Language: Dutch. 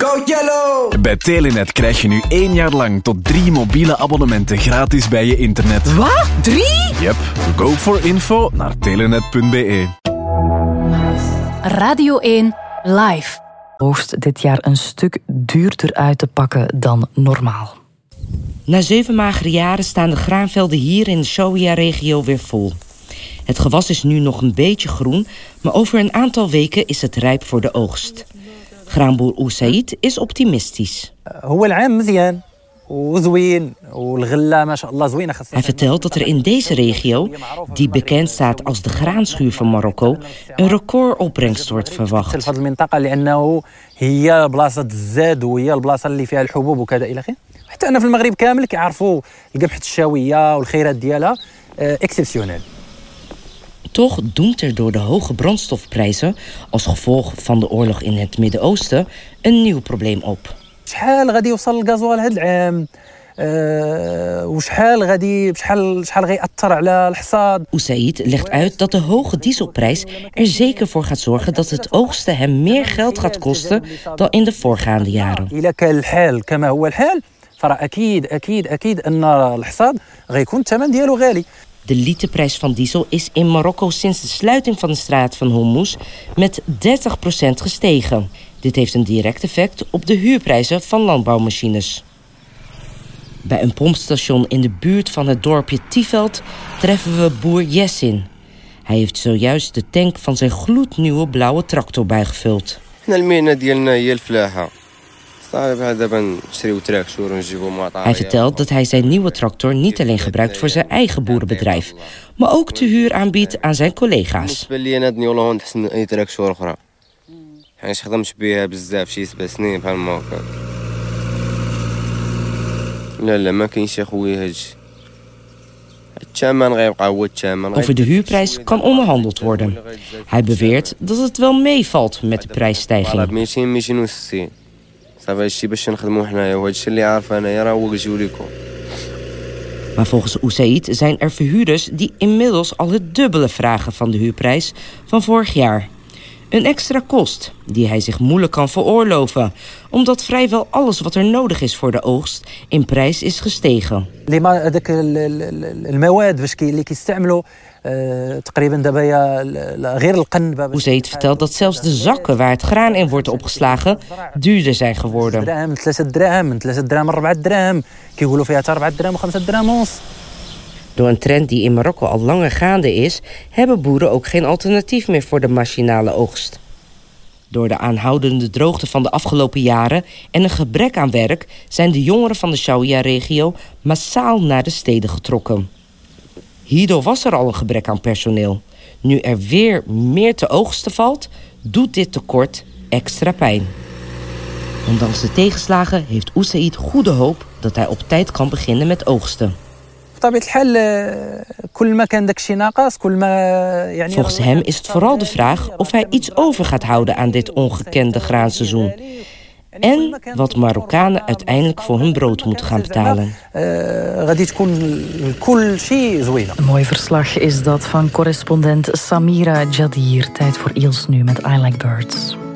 Go Yellow! Bij Telenet krijg je nu 1 jaar lang tot 3 mobiele abonnementen gratis bij je internet. Wat? 3? Yep, go for info naar telenet.be. Radio 1 Live. Oogst dit jaar een stuk duurder uit te pakken dan normaal. Na 7 magere jaren staan de graanvelden hier in de Showa-regio weer vol. Het gewas is nu nog een beetje groen, maar over een aantal weken is het rijp voor de oogst. Graanboer Oussaid is optimistisch. Hij vertelt dat er in deze regio, die bekend staat als de graanschuur van Marokko, een recordopbrengst wordt verwacht. حتى أنا في المغرب كامل كيعرفوا القمح الشاوية والخيرات ديالها exceptionnel. Toch doemt er door de hoge brandstofprijzen als gevolg van de oorlog in het Midden-Oosten een nieuw probleem op. شحال غادي يوصل الغازوال هذا العام وشحال غادي شحال غيأثر على الحصاد. Oussaid legt uit dat de hoge dieselprijs er zeker voor gaat zorgen dat het oogsten hem meer geld gaat kosten dan in de voorgaande jaren. إذا كان الحال كما هو الحال فرا أكيد أن الحصاد غيكون الثمن ديالو غالي. De literprijs van diesel is in Marokko sinds de sluiting van de straat van Hormuz met 30% gestegen. Dit heeft een direct effect op de huurprijzen van landbouwmachines. Bij een pompstation in de buurt van het dorpje Tieveld treffen we boer Yessin. Hij heeft zojuist de tank van zijn gloednieuwe blauwe tractor bijgevuld. Hij vertelt dat hij zijn nieuwe tractor niet alleen gebruikt voor zijn eigen boerenbedrijf, maar ook te huur aanbiedt aan zijn collega's. Over de huurprijs kan onderhandeld worden. Hij beweert dat het wel meevalt met de prijsstijging. Maar volgens Oussaid zijn er verhuurders die inmiddels al het dubbele vragen van de huurprijs van vorig jaar. Een extra kost die hij zich moeilijk kan veroorloven, omdat vrijwel alles wat er nodig is voor de oogst in prijs is gestegen. Oussaid vertelt dat zelfs de zakken waar het graan in wordt opgeslagen duurder zijn geworden. Door een trend die in Marokko al langer gaande is, hebben boeren ook geen alternatief meer voor de machinale oogst. Door de aanhoudende droogte van de afgelopen jaren en een gebrek aan werk zijn de jongeren van de Showa-regio massaal naar de steden getrokken. Hierdoor was er al een gebrek aan personeel. Nu er weer meer te oogsten valt, doet dit tekort extra pijn. Ondanks de tegenslagen heeft Oussaid goede hoop dat hij op tijd kan beginnen met oogsten. Volgens hem is het vooral de vraag of hij iets over gaat houden aan dit ongekende graanseizoen. En wat Marokkanen uiteindelijk voor hun brood moeten gaan betalen. Een mooi verslag is dat van correspondent Samira Jadir. Tijd voor Iels nu met I Like Birds.